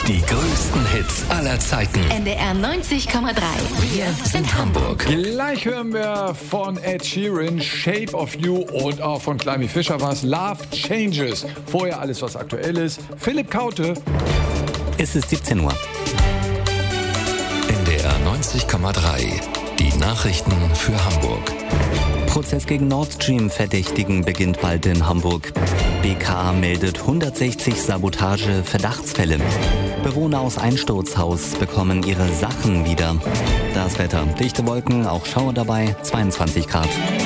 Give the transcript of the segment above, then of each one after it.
Die größten Hits aller Zeiten. NDR 90,3. Wir sind Hamburg. Gleich hören wir von Ed Sheeran, Shape of You, und auch von Climby Fischer war es Love Changes. Vorher alles, was aktuell ist. Philipp Kaute. Es ist 17 Uhr. NDR 90,3. Die Nachrichten für Hamburg. Prozess gegen Nord Stream-Verdächtigen beginnt bald in Hamburg. BKA meldet 160 Sabotage-Verdachtsfälle. Bewohner aus Einsturzhaus bekommen ihre Sachen wieder. Das Wetter: dichte Wolken, auch Schauer dabei, 22 Grad.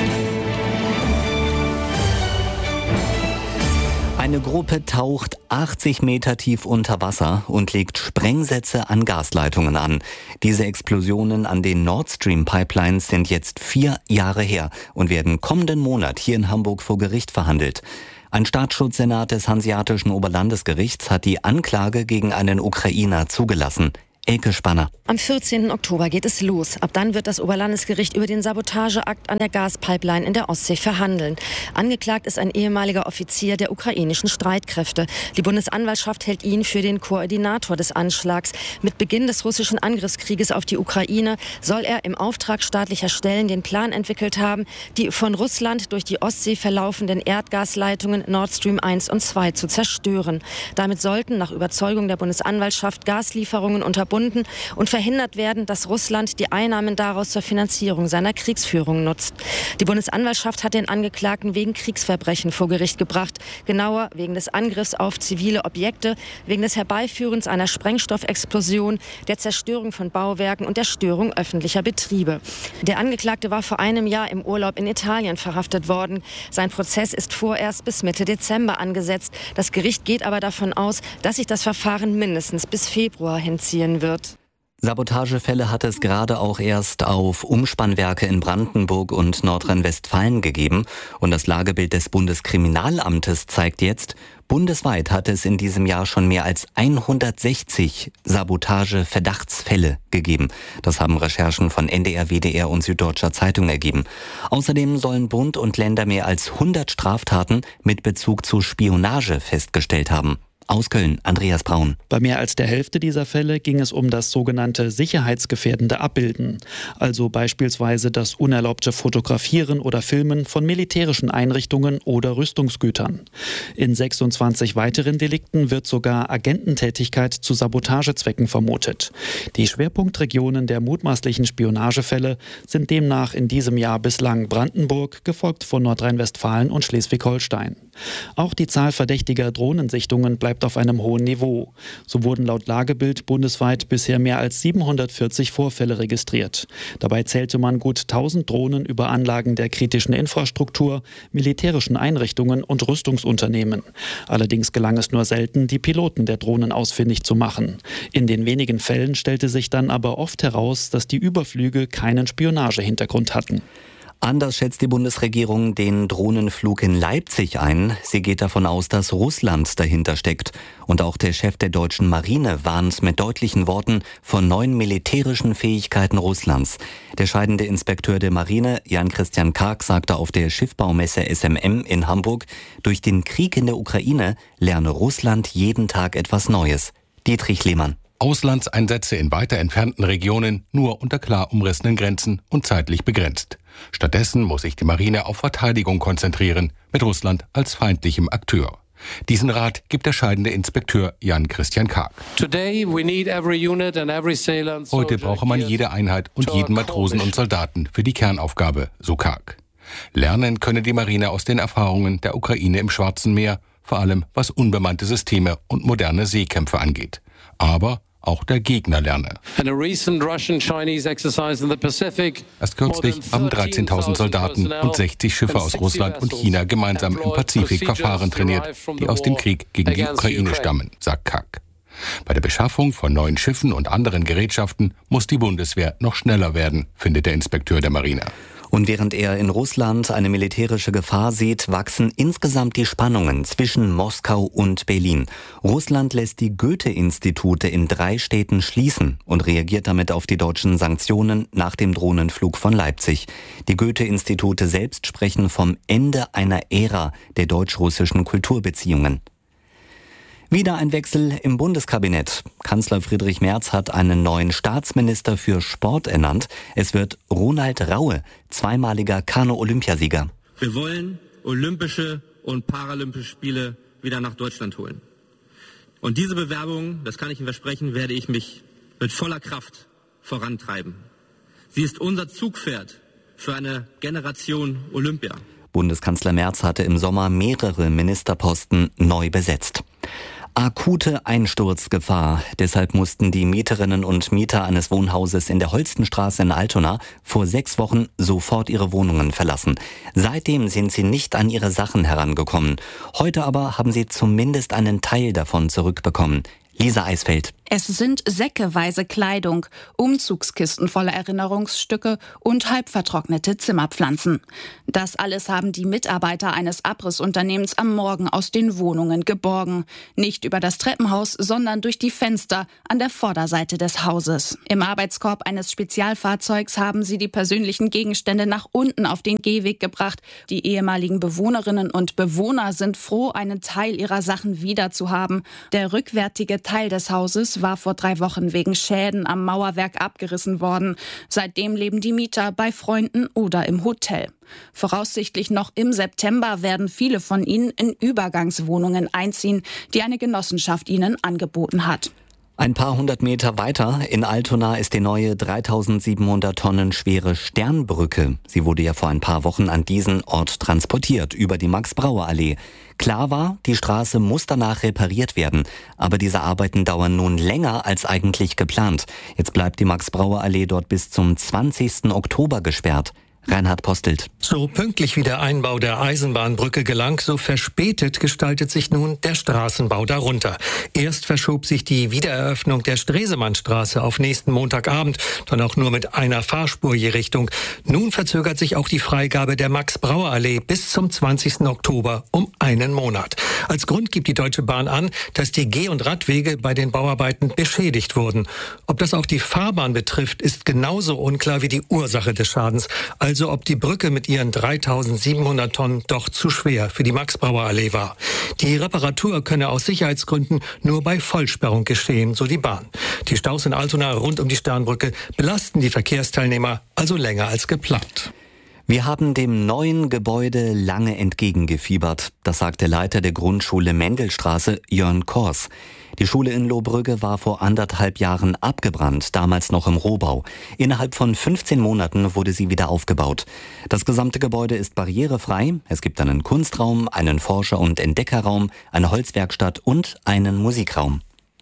Eine Gruppe taucht 80 Meter tief unter Wasser und legt Sprengsätze an Gasleitungen an. Diese Explosionen an den Nord Stream Pipelines sind jetzt 4 Jahre her und werden kommenden Monat hier in Hamburg vor Gericht verhandelt. Ein Staatsschutzsenat des Hanseatischen Oberlandesgerichts hat die Anklage gegen einen Ukrainer zugelassen. Elke Spanner. Am 14. Oktober geht es los. Ab dann wird das Oberlandesgericht über den Sabotageakt an der Gaspipeline in der Ostsee verhandeln. Angeklagt ist ein ehemaliger Offizier der ukrainischen Streitkräfte. Die Bundesanwaltschaft hält ihn für den Koordinator des Anschlags. Mit Beginn des russischen Angriffskrieges auf die Ukraine soll er im Auftrag staatlicher Stellen den Plan entwickelt haben, die von Russland durch die Ostsee verlaufenden Erdgasleitungen Nord Stream 1 und 2 zu zerstören. Damit sollten nach Überzeugung der Bundesanwaltschaft Gaslieferungen unterbunden und verhindert werden, dass Russland die Einnahmen daraus zur Finanzierung seiner Kriegsführung nutzt. Die Bundesanwaltschaft hat den Angeklagten wegen Kriegsverbrechen vor Gericht gebracht. Genauer wegen des Angriffs auf zivile Objekte, wegen des Herbeiführens einer Sprengstoffexplosion, der Zerstörung von Bauwerken und der Störung öffentlicher Betriebe. Der Angeklagte war vor einem Jahr im Urlaub in Italien verhaftet worden. Sein Prozess ist vorerst bis Mitte Dezember angesetzt. Das Gericht geht aber davon aus, dass sich das Verfahren mindestens bis Februar hinziehen wird. Sabotagefälle hat es gerade auch erst auf Umspannwerke in Brandenburg und Nordrhein-Westfalen gegeben. Und das Lagebild des Bundeskriminalamtes zeigt jetzt, bundesweit hat es in diesem Jahr schon mehr als 160 Sabotage-Verdachtsfälle gegeben. Das haben Recherchen von NDR, WDR und Süddeutscher Zeitung ergeben. Außerdem sollen Bund und Länder mehr als 100 Straftaten mit Bezug zu Spionage festgestellt haben. Aus Köln, Andreas Braun. Bei mehr als der Hälfte dieser Fälle ging es um das sogenannte sicherheitsgefährdende Abbilden. Also beispielsweise das unerlaubte Fotografieren oder Filmen von militärischen Einrichtungen oder Rüstungsgütern. In 26 weiteren Delikten wird sogar Agententätigkeit zu Sabotagezwecken vermutet. Die Schwerpunktregionen der mutmaßlichen Spionagefälle sind demnach in diesem Jahr bislang Brandenburg, gefolgt von Nordrhein-Westfalen und Schleswig-Holstein. Auch die Zahl verdächtiger Drohnensichtungen bleibt auf einem hohen Niveau. So wurden laut Lagebild bundesweit bisher mehr als 740 Vorfälle registriert. Dabei zählte man gut 1000 Drohnen über Anlagen der kritischen Infrastruktur, militärischen Einrichtungen und Rüstungsunternehmen. Allerdings gelang es nur selten, die Piloten der Drohnen ausfindig zu machen. In den wenigen Fällen stellte sich dann aber oft heraus, dass die Überflüge keinen Spionagehintergrund hatten. Anders schätzt die Bundesregierung den Drohnenflug in Leipzig ein. Sie geht davon aus, dass Russland dahinter steckt. Und auch der Chef der deutschen Marine warnt mit deutlichen Worten von neuen militärischen Fähigkeiten Russlands. Der scheidende Inspekteur der Marine, Jan-Christian Karg, sagte auf der Schiffbaumesse SMM in Hamburg, durch den Krieg in der Ukraine lerne Russland jeden Tag etwas Neues. Dietrich Lehmann. Auslandseinsätze in weiter entfernten Regionen nur unter klar umrissenen Grenzen und zeitlich begrenzt. Stattdessen muss sich die Marine auf Verteidigung konzentrieren, mit Russland als feindlichem Akteur. Diesen Rat gibt der scheidende Inspekteur Jan-Christian Karg. Heute brauche man jede Einheit und jeden Matrosen und Soldaten für die Kernaufgabe, so Karg. Lernen könne die Marine aus den Erfahrungen der Ukraine im Schwarzen Meer, vor allem was unbemannte Systeme und moderne Seekämpfe angeht. Aber auch der Gegner lerne. Erst kürzlich haben 13.000 Soldaten und 60 Schiffe aus Russland und China gemeinsam im Pazifik Verfahren trainiert, die aus dem Krieg gegen die Ukraine stammen, sagt Karg. Bei der Beschaffung von neuen Schiffen und anderen Gerätschaften muss die Bundeswehr noch schneller werden, findet der Inspekteur der Marine. Und während er in Russland eine militärische Gefahr sieht, wachsen insgesamt die Spannungen zwischen Moskau und Berlin. Russland lässt die Goethe-Institute in 3 Städten schließen und reagiert damit auf die deutschen Sanktionen nach dem Drohnenflug von Leipzig. Die Goethe-Institute selbst sprechen vom Ende einer Ära der deutsch-russischen Kulturbeziehungen. Wieder ein Wechsel im Bundeskabinett. Kanzler Friedrich Merz hat einen neuen Staatsminister für Sport ernannt. Es wird Ronald Raue, zweimaliger Kanu-Olympiasieger. Wir wollen Olympische und Paralympische Spiele wieder nach Deutschland holen. Und diese Bewerbung, das kann ich Ihnen versprechen, werde ich mich mit voller Kraft vorantreiben. Sie ist unser Zugpferd für eine Generation Olympia. Bundeskanzler Merz hatte im Sommer mehrere Ministerposten neu besetzt. Akute Einsturzgefahr. Deshalb mussten die Mieterinnen und Mieter eines Wohnhauses in der Holstenstraße in Altona vor 6 Wochen sofort ihre Wohnungen verlassen. Seitdem sind sie nicht an ihre Sachen herangekommen. Heute aber haben sie zumindest einen Teil davon zurückbekommen. Lisa Eisfeld. Es sind säckeweise Kleidung, Umzugskisten voller Erinnerungsstücke und halb vertrocknete Zimmerpflanzen. Das alles haben die Mitarbeiter eines Abrissunternehmens am Morgen aus den Wohnungen geborgen. Nicht über das Treppenhaus, sondern durch die Fenster an der Vorderseite des Hauses. Im Arbeitskorb eines Spezialfahrzeugs haben sie die persönlichen Gegenstände nach unten auf den Gehweg gebracht. Die ehemaligen Bewohnerinnen und Bewohner sind froh, einen Teil ihrer Sachen wiederzuhaben. Der rückwärtige Teil des Hauses war vor 3 Wochen wegen Schäden am Mauerwerk abgerissen worden. Seitdem leben die Mieter bei Freunden oder im Hotel. Voraussichtlich noch im September werden viele von ihnen in Übergangswohnungen einziehen, die eine Genossenschaft ihnen angeboten hat. Ein paar hundert Meter weiter in Altona ist die neue 3700 Tonnen schwere Sternbrücke. Sie wurde ja vor ein paar Wochen an diesen Ort transportiert, über die Max-Brauer-Allee. Klar war, die Straße muss danach repariert werden. Aber diese Arbeiten dauern nun länger als eigentlich geplant. Jetzt bleibt die Max-Brauer-Allee dort bis zum 20. Oktober gesperrt. Reinhard Postelt. So pünktlich wie der Einbau der Eisenbahnbrücke gelang, so verspätet gestaltet sich nun der Straßenbau darunter. Erst verschob sich die Wiedereröffnung der Stresemannstraße auf nächsten Montagabend, dann auch nur mit einer Fahrspur je Richtung. Nun verzögert sich auch die Freigabe der Max-Brauer-Allee bis zum 20. Oktober um einen Monat. Als Grund gibt die Deutsche Bahn an, dass die Geh- und Radwege bei den Bauarbeiten beschädigt wurden. Ob das auch die Fahrbahn betrifft, ist genauso unklar wie die Ursache des Schadens. Also ob die Brücke mit ihren 3700 Tonnen doch zu schwer für die Max-Brauer-Allee war. Die Reparatur könne aus Sicherheitsgründen nur bei Vollsperrung geschehen, so die Bahn. Die Staus in Altona rund um die Sternbrücke belasten die Verkehrsteilnehmer also länger als geplant. Wir haben dem neuen Gebäude lange entgegengefiebert, das sagt der Leiter der Grundschule Mendelstraße, Jörn Kors. Die Schule in Lohbrügge war vor 1,5 Jahren abgebrannt, damals noch im Rohbau. Innerhalb von 15 Monaten wurde sie wieder aufgebaut. Das gesamte Gebäude ist barrierefrei. Es gibt einen Kunstraum, einen Forscher- und Entdeckerraum, eine Holzwerkstatt und einen Musikraum.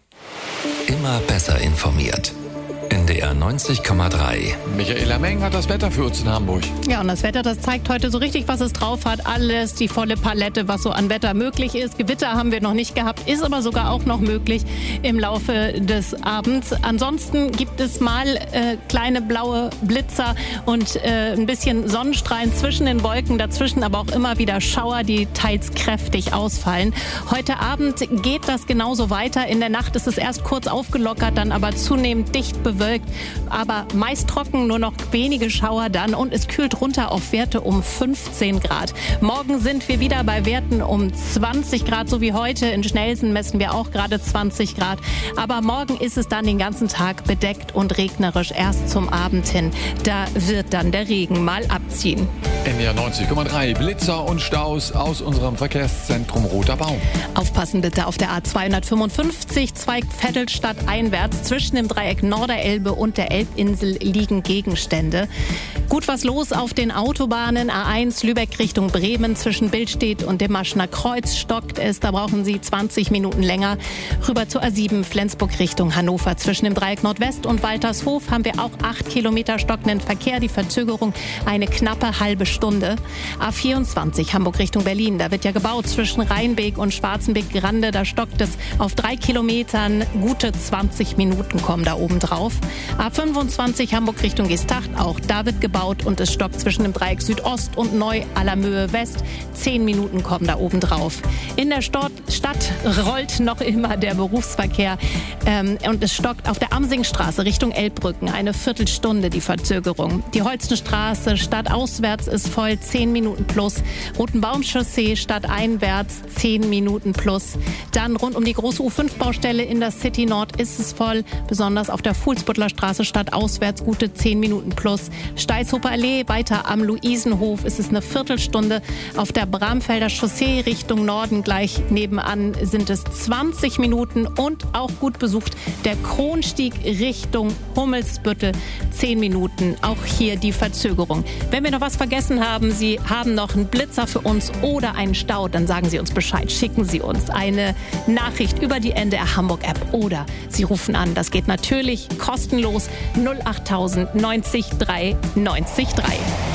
Immer besser informiert. NDR 90,3. Michaela Meng hat das Wetter für uns in Hamburg. Ja, und das Wetter, das zeigt heute so richtig, was es drauf hat. Alles, die volle Palette, was so an Wetter möglich ist. Gewitter haben wir noch nicht gehabt, ist aber sogar auch noch möglich im Laufe des Abends. Ansonsten gibt es mal kleine blaue Blitzer und ein bisschen Sonnenstrahlen zwischen den Wolken. Dazwischen aber auch immer wieder Schauer, die teils kräftig ausfallen. Heute Abend geht das genauso weiter. In der Nacht ist es erst kurz aufgelockert, dann aber zunehmend dicht bewölkt. Aber meist trocken, nur noch wenige Schauer dann und es kühlt runter auf Werte um 15 Grad. Morgen sind wir wieder bei Werten um 20 Grad, so wie heute. In Schnelsen messen wir auch gerade 20 Grad. Aber morgen ist es dann den ganzen Tag bedeckt und regnerisch erst zum Abend hin. Da wird dann der Regen mal abziehen. NDR 90,3 Blitzer und Staus aus unserem Verkehrszentrum Roter Baum. Aufpassen bitte auf der A255 Zweig Vettelstadt einwärts. Zwischen dem Dreieck Norderelbe und der Elbinsel liegen Gegenstände. Gut was los auf den Autobahnen. A1 Lübeck Richtung Bremen zwischen Billstedt und dem Maschner Kreuz stockt es. Da brauchen Sie 20 Minuten länger. Rüber zur A7 Flensburg Richtung Hannover. Zwischen dem Dreieck Nordwest und Waltershof haben wir auch 8 Kilometer stockenden Verkehr. Die Verzögerung eine knappe halbe Stunde. A24 Hamburg Richtung Berlin. Da wird ja gebaut zwischen Rheinbeek und Schwarzenbeek-Grande. Da stockt es auf 3 Kilometern. Gute 20 Minuten kommen da oben drauf. A25 Hamburg Richtung Geesthacht, auch da wird gebaut und es stockt zwischen dem Dreieck Südost und Neu-Allermöhe West. 10 Minuten kommen da oben drauf. In der Stadt rollt noch immer der Berufsverkehr und es stockt auf der Amsingstraße Richtung Elbbrücken eine Viertelstunde die Verzögerung. Die Holstenstraße stadtauswärts ist voll, 10 Minuten plus. Rotenbaumchaussee stadteinwärts 10 Minuten plus. Dann rund um die große U5-Baustelle in der City Nord ist es voll, besonders auf der Fuhlsbüttler Straße stadtauswärts gute 10 Minuten plus. Steilshofer Allee weiter am Luisenhof ist es eine Viertelstunde. Auf der Bramfelder Chaussee Richtung Norden gleich nebenan sind es 20 Minuten und auch gut besucht der Kronstieg Richtung Hummelsbüttel 10 Minuten. Auch hier die Verzögerung. Wenn wir noch was vergessen haben, Sie haben noch einen Blitzer für uns oder einen Stau, dann sagen Sie uns Bescheid. Schicken Sie uns eine Nachricht über die NDR Hamburg App oder Sie rufen an. Das geht natürlich kostenlos 08000 90 3 90 3.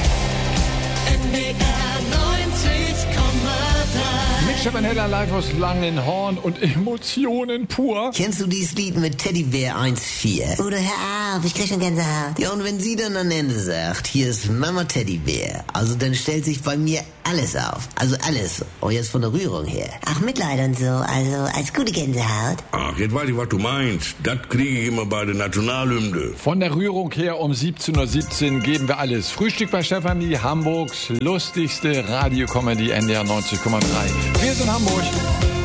Stefan Heller live aus Langenhorn und Emotionen pur. Kennst du dieses Lied mit Teddybär 1,4? Oder hör auf, ich krieg schon Gänsehaut. Ja, und wenn sie dann am Ende sagt, hier ist Mama Teddybär, also dann stellt sich bei mir alles auf. Also alles. Und jetzt von der Rührung her. Ach, Mitleid und so, also als gute Gänsehaut. Ach, jetzt weiß ich, was du meinst. Das kriege ich immer bei der Nationalhymne. Von der Rührung her um 17:17 Uhr geben wir alles. Frühstück bei Stefanie, Hamburgs lustigste Radiokomödie NDR 90,3. Wir sind Hamburg.